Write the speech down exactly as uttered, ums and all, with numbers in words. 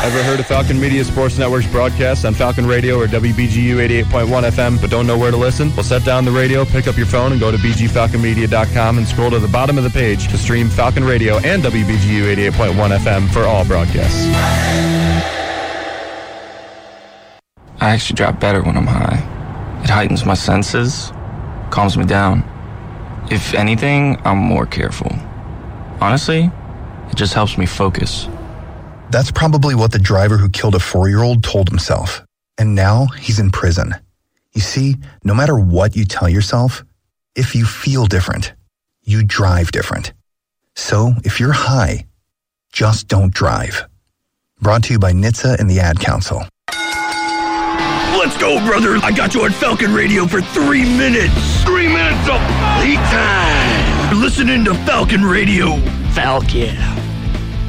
Ever heard of Falcon Media Sports Network's broadcast on Falcon Radio or W B G U eighty-eight point one F M but don't know where to listen? Well, set down the radio, pick up your phone, and go to b g falcon media dot com and scroll to the bottom of the page to stream Falcon Radio and W B G U eighty-eight point one F M for all broadcasts. I actually drive better when I'm high. It heightens my senses, calms me down. If anything, I'm more careful. Honestly, it just helps me focus. That's probably what the driver who killed a four-year-old told himself. And now he's in prison. You see, no matter what you tell yourself, if you feel different, you drive different. So if you're high, just don't drive. Brought to you by N H T S A and the Ad Council. Let's go, brother. I got you on Falcon Radio for three minutes. Three minutes of lead time. You're listening to Falcon Radio. Falcon.